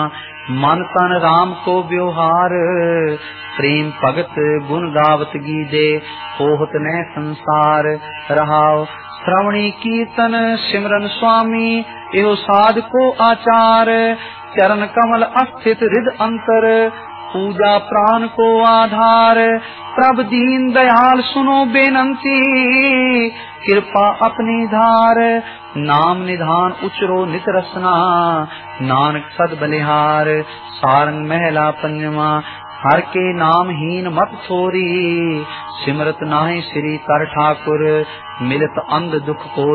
मन तन राम को व्यवहार, प्रेम भगत गुण गावत गीजे, होत न संसार रहाओ। श्रवणी कीर्तन सिमरन स्वामी, एहो साध को आचार, चरण कमल अस्थित हृद अंतर, पूजा प्राण को आधार। प्रभ दीन दयाल सुनो बेनंती, कृपा अपनी धार। नाम निधान उचरो नित रसना, नानक सद बलिहार। सारंग महला पंजवा, हर के नाम हीन मत थोरी, सिमरत नाहि श्री कर ठाकुर, मिलत अंध दुख को